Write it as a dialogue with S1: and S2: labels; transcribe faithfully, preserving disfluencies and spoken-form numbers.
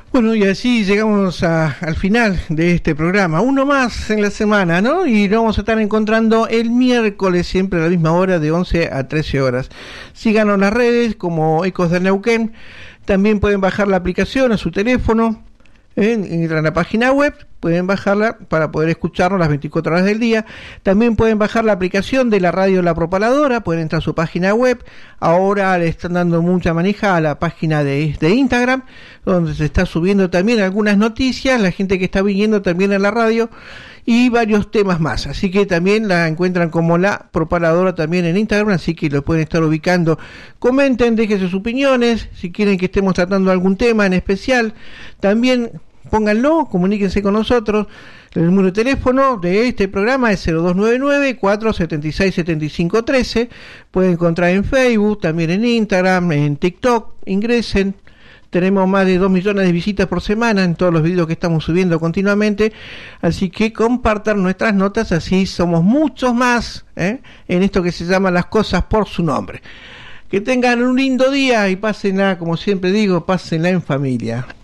S1: Bueno, y así llegamos a, al final de este programa. Uno más en la semana, ¿no? Y lo vamos a estar encontrando el miércoles, siempre a la misma hora, de once a trece horas. Síganos en las redes como Ecos del Neuquén. También pueden bajar la aplicación a su teléfono. ¿eh? Entran a la página web, pueden bajarla para poder escucharnos las veinticuatro horas del día. También pueden bajar la aplicación de la radio La Propaladora, pueden entrar a su página web. Ahora le están dando mucha manija a la página de, de Instagram, donde se está subiendo también algunas noticias, la gente que está viniendo también en la radio y varios temas más. Así que también la encuentran como La Propaladora también en Instagram, así que lo pueden estar ubicando. Comenten, déjense sus opiniones, si quieren que estemos tratando algún tema en especial, también pónganlo, comuníquense con nosotros. El número de teléfono de este programa es cero dos nueve nueve, cuatro siete seis, siete cinco uno tres. Pueden encontrar en Facebook, también en Instagram, en TikTok. Ingresen. Tenemos más de dos millones de visitas por semana en todos los videos que estamos subiendo continuamente. Así que compartan nuestras notas, así somos muchos más ¿eh? en esto que se llama Las Cosas por su Nombre. Que tengan un lindo día y pásenla, como siempre digo, pásenla en familia.